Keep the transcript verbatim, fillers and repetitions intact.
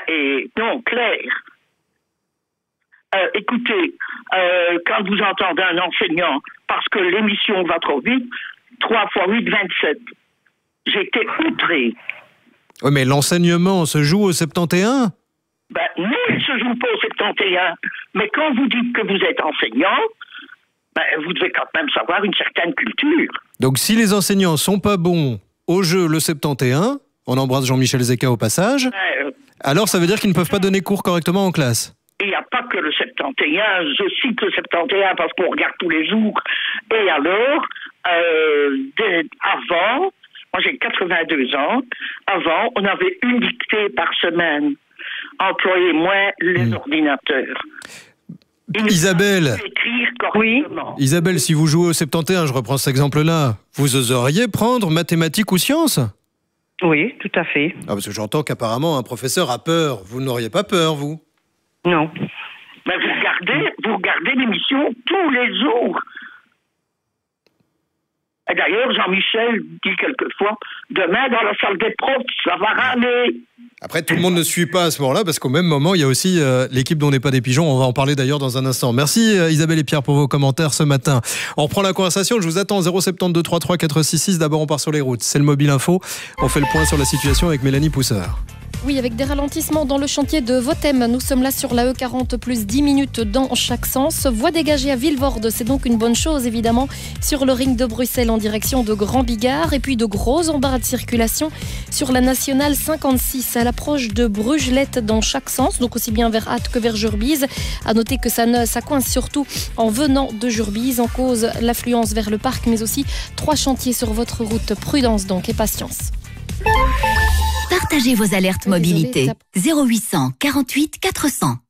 est non claire. Euh, écoutez, euh, quand vous entendez un enseignant, parce que l'émission va trop vite, trois fois huit, vingt-sept. J'étais outré. Oui, mais l'enseignement se joue au soixante et un? Ben, non, il ne se joue pas au soixante et un. Mais quand vous dites que vous êtes enseignant, ben, vous devez quand même savoir une certaine culture. Donc, si les enseignants sont pas bons au jeu le soixante et un, on embrasse Jean-Michel Zeka au passage, Ben, alors ça veut dire qu'ils ne peuvent pas donner cours correctement en classe. il n'y a pas que le soixante et un, je cite le soixante et un parce qu'on regarde tous les jours. Et alors, euh, de, avant, moi j'ai quatre-vingt-deux ans, avant, on avait une dictée par semaine. Employez moins les mmh. ordinateurs. Il Isabelle, oui. Isabelle, si vous jouez au soixante et un, je reprends cet exemple-là, vous oseriez prendre mathématiques ou sciences? Oui, tout à fait. Ah, parce que j'entends qu'apparemment un professeur a peur. Vous n'auriez pas peur, vous? Non. Mais vous regardez, vous regardez l'émission tous les jours. Et d'ailleurs, Jean-Michel dit quelquefois, demain dans la salle des profs, ça va râler. Après, tout le monde ne suit pas à ce moment-là, parce qu'au même moment, il y a aussi euh, l'équipe dont n'est pas des pigeons. On va en parler d'ailleurs dans un instant. Merci euh, Isabelle et Pierre pour vos commentaires ce matin. On reprend la conversation, je vous attends zéro sept deux trois trois quatre six six. D'abord, on part sur les routes. C'est le Mobile Info. On fait le point sur la situation avec Mélanie Pousseur. Oui, avec des ralentissements dans le chantier de Votem. Nous sommes là sur la E quarante plus dix minutes dans chaque sens. Voie dégagée à Vilvoorde, c'est donc une bonne chose évidemment. Sur le ring de Bruxelles en direction de Grand Bigard. Et puis de gros embarras de circulation sur la nationale cinquante-six à l'approche de Brugelette dans chaque sens. Donc aussi bien vers Ath que vers Jurbise. À noter que ça, ne, ça coince surtout en venant de Jurbise. En cause l'affluence vers le parc, mais aussi trois chantiers sur votre route. Prudence donc et patience. Partagez vos alertes mobilité. zéro huit cent quarante-huit quatre cents.